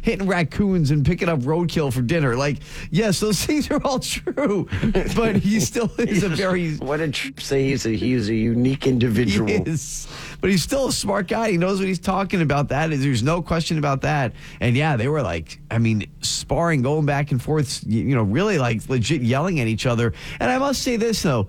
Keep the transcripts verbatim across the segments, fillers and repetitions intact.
hitting raccoons and picking up roadkill for dinner. Like, yes, those things are all true, but he still is a very... What did Trump say? He's a, he's a unique individual. He is, but he's still a smart guy. He knows what he's talking about. That is, there's no question about that. And yeah, they were like, I mean, sparring, going back and forth, you know, really like legit yelling at each other. And I must say this, though.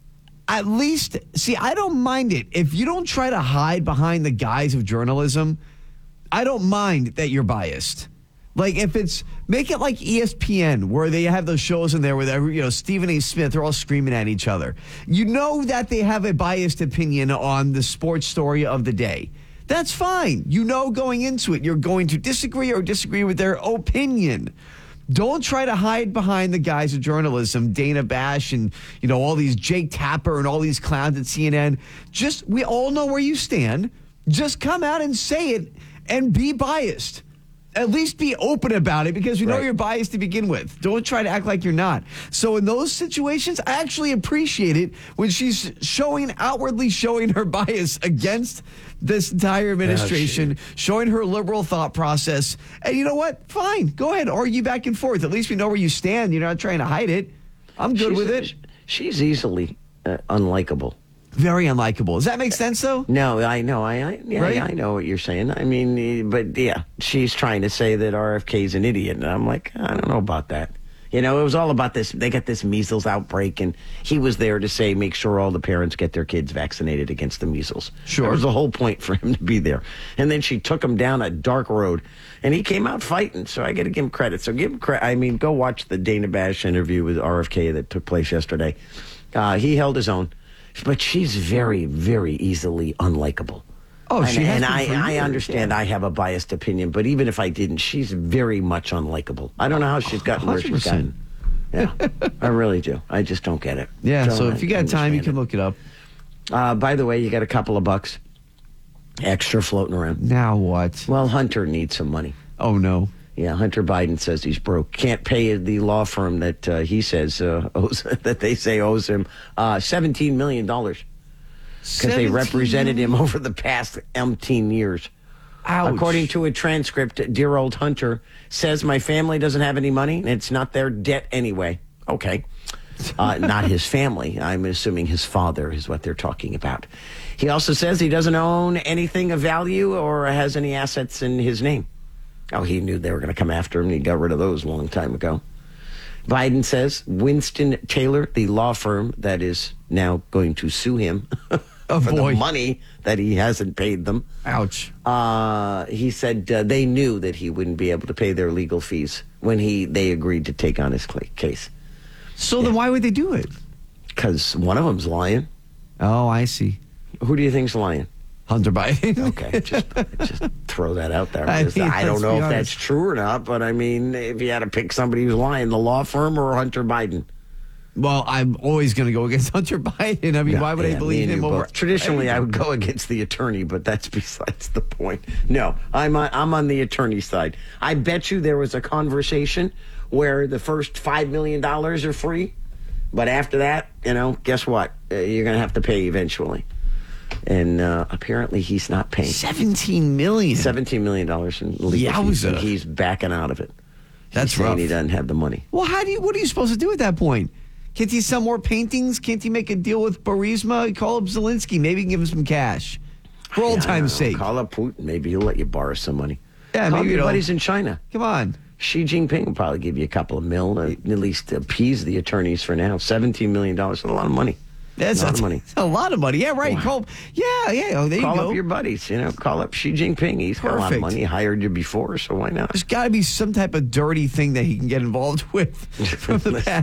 At least, see, I don't mind it. If you don't try to hide behind the guise of journalism, I don't mind that you're biased. Like, if it's, make it like E S P N, where they have those shows in there where, every, you know, Stephen A. Smith, they're all screaming at each other. You know that they have a biased opinion on the sports story of the day. That's fine. You know going into it, you're going to disagree or disagree with their opinion. Don't try to hide behind the guise of journalism, Dana Bash and, you know, all these Jake Tapper and all these clowns at C N N. Just, we all know where you stand. Just come out and say it and be biased. At least be open about it, because we know right. you're biased to begin with. Don't try to act like you're not. So in those situations, I actually appreciate it when she's showing, outwardly showing her bias against this entire administration, oh, showing her liberal thought process. And you know what? Fine. Go ahead. Argue back and forth. At least we know where you stand. You're not trying to hide it. I'm good she's, with it. She's easily uh, unlikable. Very unlikable. Does that make sense, though? No, I know. I, I yeah, right? I know what you're saying. I mean, but yeah, she's trying to say that R F K's an idiot, and I'm like, I don't know about that. You know, it was all about this. They got this measles outbreak, and he was there to say, make sure all the parents get their kids vaccinated against the measles. Sure. That was the whole point for him to be there. And then she took him down a dark road, and he came out fighting. So I got to give him credit. So give him credit. I mean, go watch the Dana Bash interview with R F K that took place yesterday. Uh, he held his own. But she's very, very easily unlikable. Oh, and, she has and been for I, I years, understand yeah. I have a biased opinion, but even if I didn't, she's very much unlikable. I don't know how she's gotten where she's gotten. Yeah, I really do. I just don't get it. Yeah, Don't so if you got time, you can it. look it up. Uh, by the way, you got a couple of bucks extra floating around. Now what? Well, Hunter needs some money. Oh, no. Yeah, Hunter Biden says he's broke. Can't pay the law firm that uh, he says uh, owes, that they say owes him uh, seventeen million dollars. Because they represented him over the past umpteen years. Ouch. According to a transcript, dear old Hunter says, my family doesn't have any money, and it's not their debt anyway. Okay. Uh, not his family. I'm assuming his father is what they're talking about. He also says he doesn't own anything of value or has any assets in his name. Oh, he knew they were going to come after him, and he got rid of those a long time ago. Biden says Winston Taylor, the law firm that is now going to sue him oh, for boy. the money that he hasn't paid them. Ouch. Uh, he said uh, they knew that he wouldn't be able to pay their legal fees when he they agreed to take on his case. So yeah. then why would they do it? Because one of them's lying. Oh, I see. Who do you think's lying? Hunter Biden. Okay, just just throw that out there. I Just, mean, I don't let's know be if honest. that's true or not, but I mean, if you had to pick somebody who's lying, the law firm or Hunter Biden? Well, I'm always going to go against Hunter Biden. I mean, Yeah, why would yeah, I believe me and him you over? both. Traditionally, I would go against the attorney, but that's besides the point. No, I'm on, I'm on the attorney side. I bet you there was a conversation where the first five million dollars are free, but after that, you know, guess what? Uh, you're going to have to pay eventually. And uh, apparently he's not paying. seventeen million dollars. seventeen million dollars in legal fees, and Yowza. he's backing out of it. That's he's saying rough. he doesn't have the money. Well, how do you? What are you supposed to do at that point? Can't he sell more paintings? Can't he make a deal with Burisma? Call up Zelensky. Maybe give him some cash. For old Yeah, I don't time's know. sake. Call up Putin. Maybe he'll let you borrow some money. Yeah, Call maybe your it'll- buddies in China. Come on. Xi Jinping will probably give you a couple of mil to at least appease the attorneys for now. seventeen million dollars is a lot of money. That's a lot a, of money. a lot of money. Yeah, right. Wow. Call, yeah, yeah. Oh, there Call you go. up your buddies, you know. Call up Xi Jinping. He's got a lot of Perfect. money. He hired you before, so why not? There's got to be some type of dirty thing that he can get involved with from the Listen to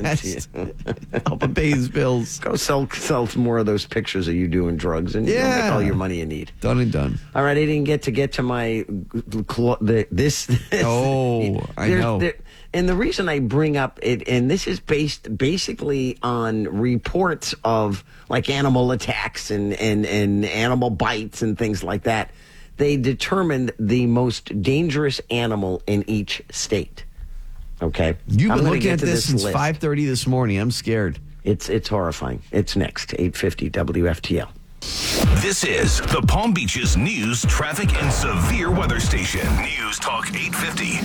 past. Help him pay his bills. Go sell sell some more of those pictures of you doing drugs, and you'll Yeah. make all your money you need. Done and done. All right, I didn't get to get to my cl- the, this. Oh, I There's- know. there- and the reason I bring up it, and this is based basically on reports of like animal attacks and, and, and animal bites and things like that. They determined the most dangerous animal in each state. Okay, You've I'm been gonna looking get at to this since list. five thirty this morning. I'm scared. It's it's horrifying. It's next eight fifty W F T L. This is the Palm Beaches News, Traffic, and Severe Weather Station. News Talk eight fifty.